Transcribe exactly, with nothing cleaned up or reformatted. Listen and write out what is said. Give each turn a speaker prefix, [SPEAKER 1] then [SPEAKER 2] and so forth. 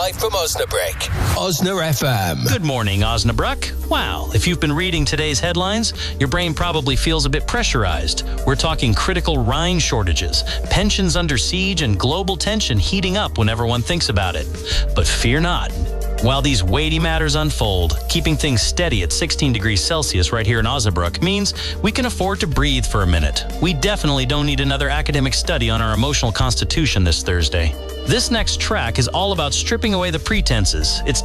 [SPEAKER 1] live from Osnabrück. Osna F M.
[SPEAKER 2] Good morning, Osnabrück. Wow, if you've been reading today's headlines, your brain probably feels a bit pressurized. We're talking critical Rhine shortages, pensions under siege, and global tension heating up when everyone thinks about it. But fear not. While these weighty matters unfold, keeping things steady at sixteen degrees Celsius right here in Osnabrück means we can afford to breathe for a minute. We definitely don't need another academic study on our emotional constitution this Thursday. This next track is all about stripping away the pretenses. It's